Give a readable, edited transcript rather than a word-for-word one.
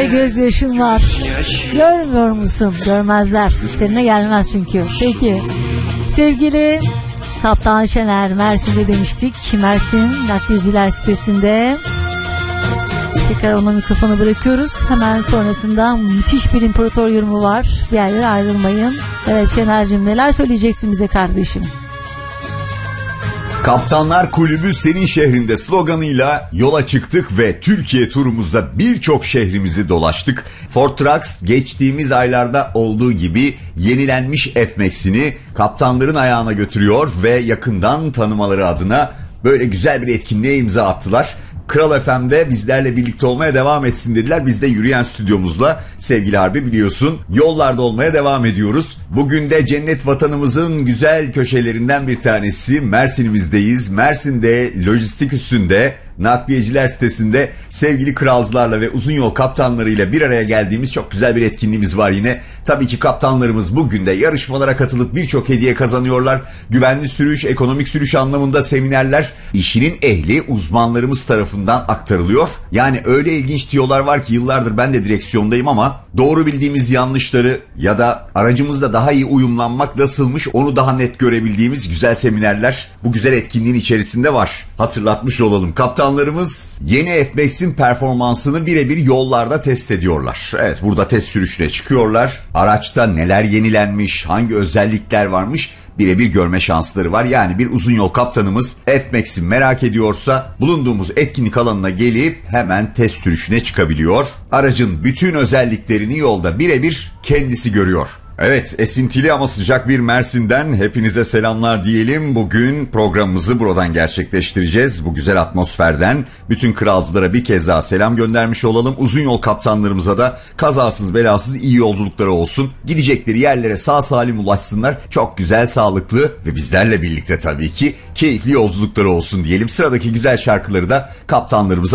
gözyaşın var. Görmüyor musun? Görmezler. İşlerine gelmez çünkü. Peki. Sevgili Kaptan Şener Mersin'de demiştik. Mersin Nakliyeciler sitesinde. Tekrar ona mikrofonu bırakıyoruz. Hemen sonrasında müthiş bir imparator yorumu var. Bir yerlere ayrılmayın. Evet Şener'cim, neler söyleyeceksin bize kardeşim? Kaptanlar Kulübü senin şehrinde sloganıyla yola çıktık ve Türkiye turumuzda birçok şehrimizi dolaştık. Ford Trucks geçtiğimiz aylarda olduğu gibi yenilenmiş F-Max'ini kaptanların ayağına götürüyor ve yakından tanımaları adına böyle güzel bir etkinliğe imza attılar. Kral FM'de bizlerle birlikte olmaya devam etsin dediler. Biz de yürüyen stüdyomuzla sevgili Harbi biliyorsun yollarda olmaya devam ediyoruz. Bugün de cennet vatanımızın güzel köşelerinden bir tanesi Mersin'imizdeyiz. Mersin'de lojistik üstünde Nakliyeciler sitesinde sevgili kralcılarla ve uzun yol kaptanlarıyla bir araya geldiğimiz çok güzel bir etkinliğimiz var yine. Tabii ki kaptanlarımız bugün de yarışmalara katılıp birçok hediye kazanıyorlar. Güvenli sürüş, ekonomik sürüş anlamında seminerler işinin ehli uzmanlarımız tarafından aktarılıyor. Yani öyle ilginç tiyolar var ki yıllardır ben de direksiyondayım ama doğru bildiğimiz yanlışları ya da aracımızla daha iyi uyumlanmak nasılmış onu daha net görebildiğimiz güzel seminerler bu güzel etkinliğin içerisinde var. Hatırlatmış olalım. Kaptanlarımız yeni F-Max'in performansını birebir yollarda test ediyorlar. Evet, burada test sürüşüne çıkıyorlar. Araçta neler yenilenmiş, hangi özellikler varmış birebir görme şansları var. Yani bir uzun yol kaptanımız F-Max'i merak ediyorsa bulunduğumuz etkinlik alanına gelip hemen test sürüşüne çıkabiliyor. Aracın bütün özelliklerini yolda birebir kendisi görüyor. Evet, esintili ama sıcak bir Mersin'den hepinize selamlar diyelim. Bugün programımızı buradan gerçekleştireceğiz. Bu güzel atmosferden bütün kralcılara bir kez daha selam göndermiş olalım. Uzun yol kaptanlarımıza da kazasız belasız iyi yolculukları olsun. Gidecekleri yerlere sağ salim ulaşsınlar. Çok güzel, sağlıklı ve bizlerle birlikte tabii ki keyifli yolculukları olsun diyelim. Sıradaki güzel şarkıları da kaptanlarımıza